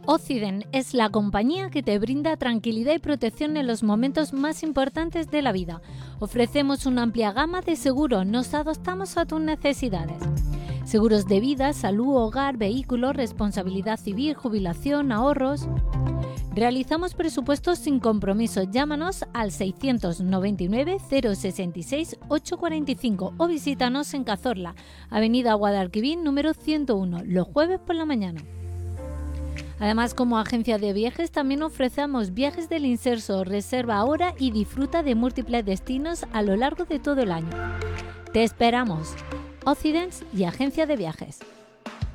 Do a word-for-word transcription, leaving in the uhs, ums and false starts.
Occident es la compañía que te brinda tranquilidad y protección en los momentos más importantes de la vida. Ofrecemos una amplia gama de seguros, nos adaptamos a tus necesidades. Seguros de vida, salud, hogar, vehículos, responsabilidad civil, jubilación, ahorros. Realizamos presupuestos sin compromiso. Llámanos al seiscientos noventa y nueve, cero sesenta y seis, ochocientos cuarenta y cinco o visítanos en Cazorla, Avenida Guadalquivir, número ciento uno, los jueves por la mañana. Además, como agencia de viajes, también ofrecemos viajes del inserso. Reserva ahora y disfruta de múltiples destinos a lo largo de todo el año. Te esperamos. Occident y Agencia de Viajes.